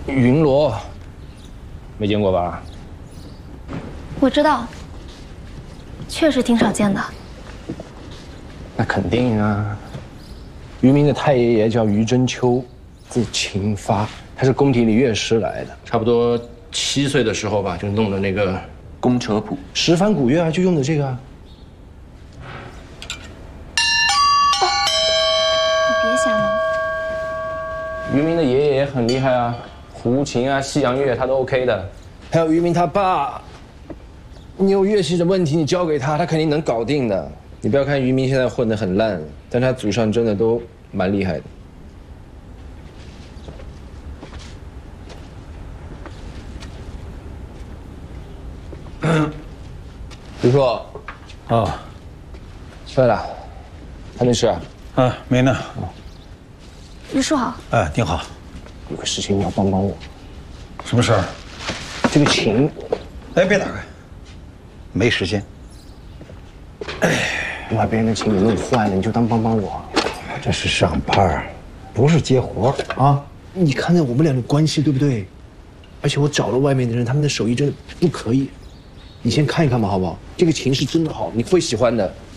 云罗，没见过吧？ 我知道，确实挺少见的。 那肯定啊。渔民的太爷爷叫于真秋，字勤发，他是宫廷里乐师来的，差不多7岁的时候吧，就弄的那个公车谱， 十番古乐啊，就用的这个啊。 你别瞎弄。 渔民的爷爷也很厉害啊，胡琴啊、西洋乐他都 OK 的。还有渔民他爸，你有乐器的问题，你交给他，他肯定能搞定的。你不要看渔民现在混得很烂，但他祖上真的都蛮厉害的。于硕， 哦， 出来了，还没吃啊？ 啊，没呢。 于叔好。 哎，你好。 有个事情你要帮帮我。 什么事儿？ 这个琴， 哎，别打开，没时间。 你把别人的琴给弄坏了，你就当帮帮我。 这是上班，不是接活啊。 你看看我们俩的关系对不对？而且我找了外面的人，他们的手艺真的不可以。你先看一看吧，好不好？这个琴是真的好，你会喜欢的。